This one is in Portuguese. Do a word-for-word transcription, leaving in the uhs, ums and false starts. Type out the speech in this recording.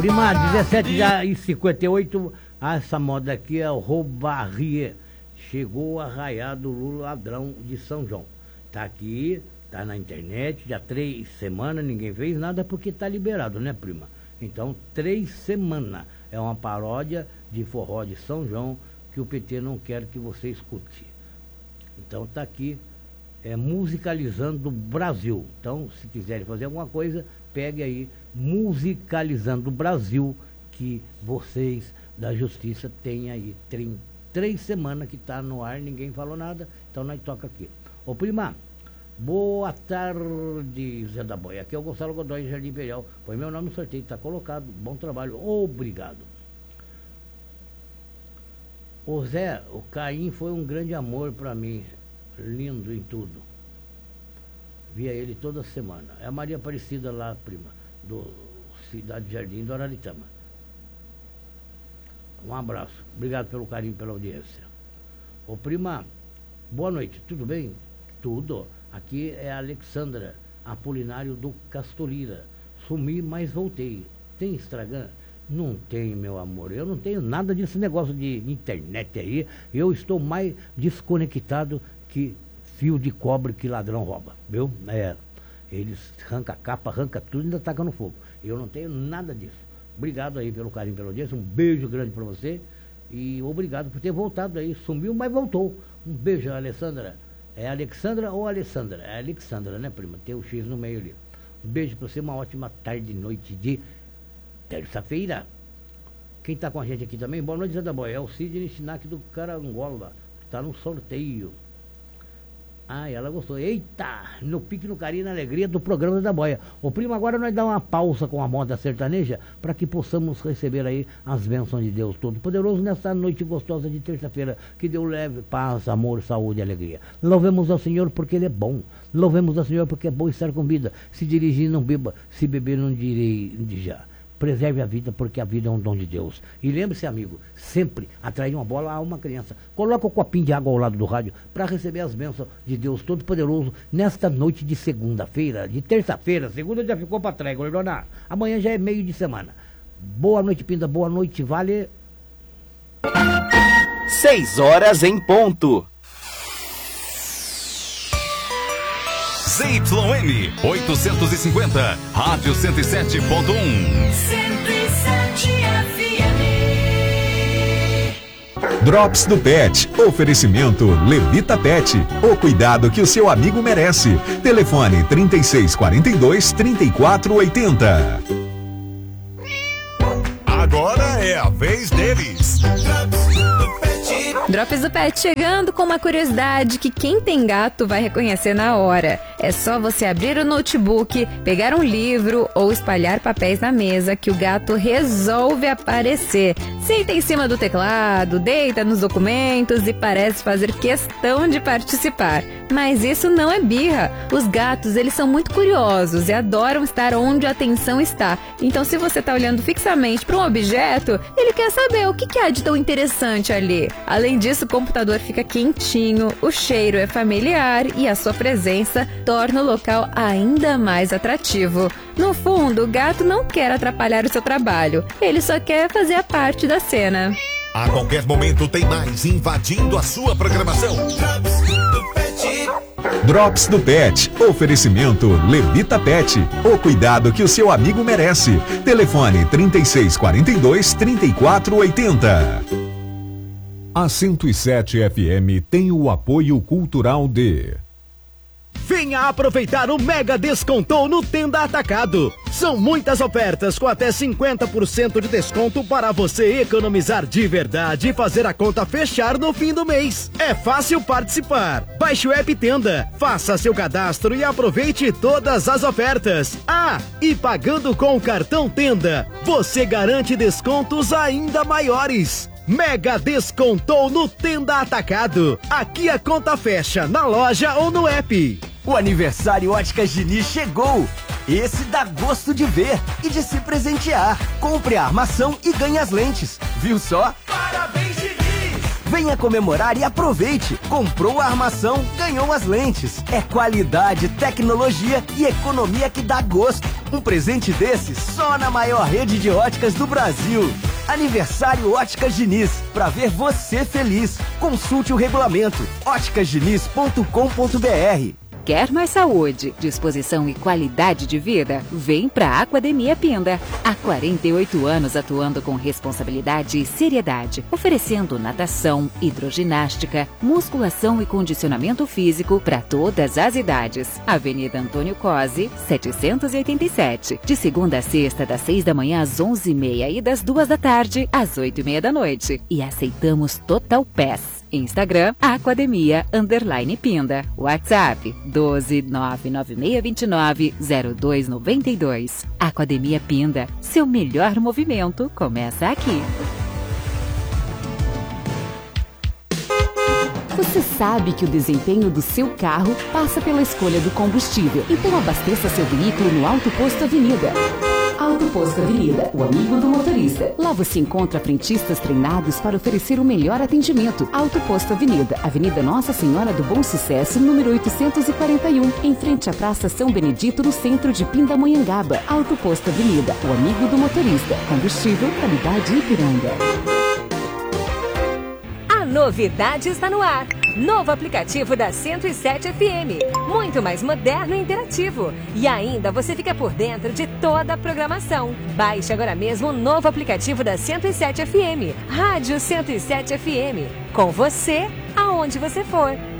Prima, dezessete e cinquenta e oito, ah, essa moda aqui é o roubarria. Chegou a arraiar do Lula ladrão de São João. Tá aqui, tá na internet, já três semanas, ninguém fez nada porque tá liberado, né, prima? Então, três semanas. É uma paródia de forró de São João que o P T não quer que você escute. Então, tá aqui, é Musicalizando o Brasil. Então, se quiserem fazer alguma coisa, pegue aí, Musicalizando o Brasil, que vocês da Justiça têm aí trinta, três semanas que tá no ar, ninguém falou nada, então nós toca aqui. Ô, prima, boa tarde, Zé da Boia. Aqui é o Gonçalo Godoy, Jardim Imperial. Foi meu nome no sorteio, tá colocado. Bom trabalho, obrigado. Ô Zé, o Caim foi um grande amor pra mim, lindo em tudo. Via ele toda semana. É a Maria Aparecida lá, prima, do Cidade Jardim do Araritama. Um abraço, obrigado pelo carinho, pela audiência. Ô prima, boa noite, tudo bem? Tudo. Aqui é a Alexandra Apolinário do Castorira. Sumi, mas voltei. Tem Instagram? Não tem, meu amor. Eu não tenho nada desse negócio de internet aí. Eu estou mais desconectado que fio de cobre que ladrão rouba, viu? É, eles arrancam a capa, arrancam tudo e ainda tacam no fogo. Eu não tenho nada disso. Obrigado aí pelo carinho, pela audiência. Um beijo grande para você. E obrigado por ter voltado aí. Sumiu, mas voltou. Um beijo, Alessandra. É Alexandra ou Alessandra? É Alexandra, né, prima? Tem o X no meio ali. Um beijo para você, uma ótima tarde e noite de terça-feira. Quem está com a gente aqui também, boa noite, Zé da Boia. É o Sidney Schnack do Carangola, que está no sorteio. Ah, ela gostou. Eita, no pique, no carinho, na alegria do programa da Boia. Ô primo, agora nós dá uma pausa com a moda sertaneja para que possamos receber aí as bênçãos de Deus Todo-Poderoso nessa noite gostosa de terça-feira. Que Deus leve paz, amor, saúde e alegria. Louvemos ao Senhor porque Ele é bom. Louvemos ao Senhor porque é bom estar com vida. Se dirigir, não beba. Se beber, não direi de já. Preserve a vida, porque a vida é um dom de Deus. E lembre-se, amigo, sempre atrair uma bola a uma criança. Coloca o copinho de água ao lado do rádio para receber as bênçãos de Deus Todo-Poderoso nesta noite de segunda-feira, de terça-feira. Segunda já ficou para trás, gordona. Amanhã já é meio de semana. Boa noite, Pinda. Boa noite, Vale. Seis horas em ponto. Z Y M oitocentos e cinquenta, Rádio cento e sete ponto um. cento e sete F M. Drops do Pet. Oferecimento Levita Pet. O cuidado que o seu amigo merece. Telefone trinta e seis quarenta e dois, trinta e quatro oitenta. Agora é a vez deles. Drops do Pet chegando com uma curiosidade que quem tem gato vai reconhecer na hora. É só você abrir o notebook, pegar um livro ou espalhar papéis na mesa que o gato resolve aparecer. Senta em cima do teclado, deita nos documentos e parece fazer questão de participar. Mas isso não é birra. Os gatos, eles são muito curiosos e adoram estar onde a atenção está. Então, se você está olhando fixamente para um objeto, ele quer saber o que, que há de tão interessante ali. Além disso, o computador fica quentinho, o cheiro é familiar e a sua presença torna o local ainda mais atrativo. No fundo, o gato não quer atrapalhar o seu trabalho, ele só quer fazer a parte da cena. A qualquer momento tem mais invadindo a sua programação. Drops do Pet. Oferecimento Levita Pet. O cuidado que o seu amigo merece. Telefone trinta e seis quarenta e dois, trinta e quatro oitenta. A cento e sete F M tem o apoio cultural de... Venha aproveitar o Mega Descontou no Tenda Atacado. São muitas ofertas com até cinquenta por cento de desconto para você economizar de verdade e fazer a conta fechar no fim do mês. É fácil participar. Baixe o app Tenda, faça seu cadastro e aproveite todas as ofertas. Ah, e pagando com o cartão Tenda, você garante descontos ainda maiores. Mega Descontou no Tenda Atacado. Aqui a conta fecha na loja ou no app. O aniversário Óticas Diniz chegou. Esse dá gosto de ver e de se presentear. Compre a armação e ganhe as lentes. Viu só? Parabéns, Diniz! Venha comemorar e aproveite. Comprou a armação, ganhou as lentes. É qualidade, tecnologia e economia que dá gosto. Um presente desse só na maior rede de óticas do Brasil. Aniversário Óticas Diniz, pra ver você feliz. Consulte o regulamento óticas diniz ponto com ponto b r. Quer mais saúde, disposição e qualidade de vida? Vem pra Aquademia Pinda. Há quarenta e oito anos atuando com responsabilidade e seriedade, oferecendo natação, hidroginástica, musculação e condicionamento físico para todas as idades. Avenida Antônio Cosi, setecentos e oitenta e sete. De segunda a sexta, das seis da manhã às onze e meia e das duas da tarde às oito e meia da noite. E aceitamos Total Pass. Instagram, Aquademia, underline Pinda. WhatsApp, doze nove nove seis dois nove zero dois nove dois. Aquademia Pinda, seu melhor movimento começa aqui. Você sabe que o desempenho do seu carro passa pela escolha do combustível. Então abasteça seu veículo no Auto Posto Avenida. Auto Posto Avenida, o amigo do motorista. Lá você encontra frentistas treinados para oferecer o melhor atendimento. Auto Posto Avenida, Avenida Nossa Senhora do Bom Sucesso, número oitocentos e quarenta e um, em frente à Praça São Benedito, no centro de Pindamonhangaba. Auto Posto Avenida, o amigo do motorista. Combustível, qualidade Ipiranga. A novidade está no ar. Novo aplicativo da cento e sete F M. Muito mais moderno e interativo. E ainda você fica por dentro de toda a programação. Baixe agora mesmo o novo aplicativo da cento e sete F M. Rádio cento e sete F M. Com você, aonde você for.